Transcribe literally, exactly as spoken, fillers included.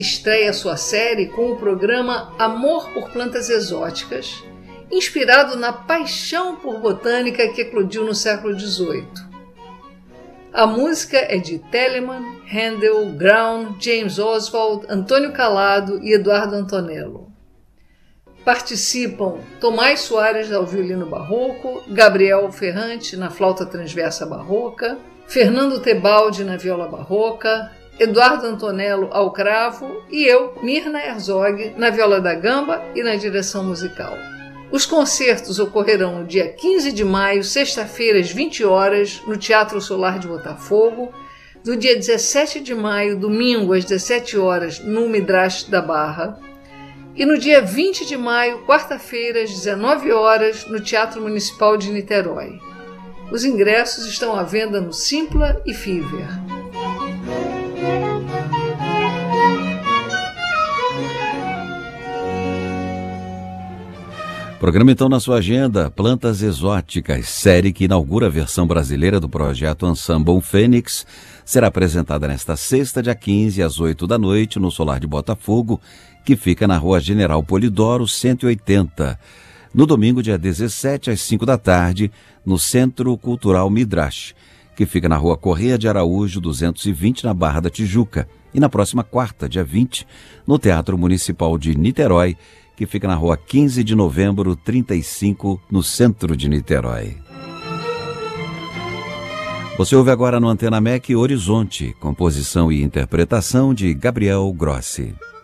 estreia sua série com o programa Amor por Plantas Exóticas, inspirado na paixão por botânica que eclodiu no século dezoito. A música é de Telemann, Handel, Graun, James Oswald, Antônio Calado e Eduardo Antonello. Participam Tomás Soares ao violino barroco, Gabriel Ferrante na flauta transversa barroca, Fernando Tebaldi na viola barroca, Eduardo Antonello ao cravo e eu, Mirna Herzog, na viola da gamba e na direção musical. Os concertos ocorrerão no dia quinze de maio, sexta-feira, às vinte horas, no Teatro Solar de Botafogo, no dia dezessete de maio, domingo, às dezessete horas, no Midrash da Barra, e no dia vinte de maio, quarta-feira, às dezenove horas, no Teatro Municipal de Niterói. Os ingressos estão à venda no Simpla e Fiverr. Programa então na sua agenda, Plantas Exóticas, série que inaugura a versão brasileira do projeto Ensemble Fênix, será apresentada nesta sexta, dia quinze, às oito da noite, no Solar de Botafogo, que fica na Rua General Polidoro, cento e oitenta. No domingo, dia dezessete, às cinco da tarde, no Centro Cultural Midrash, que fica na Rua Correia de Araújo, duzentos e vinte, na Barra da Tijuca. E na próxima quarta, dia vinte, no Teatro Municipal de Niterói, que fica na Rua quinze de novembro, trinta e cinco, no centro de Niterói. Você ouve agora no Antena M E C Horizonte, composição e interpretação de Gabriel Grossi.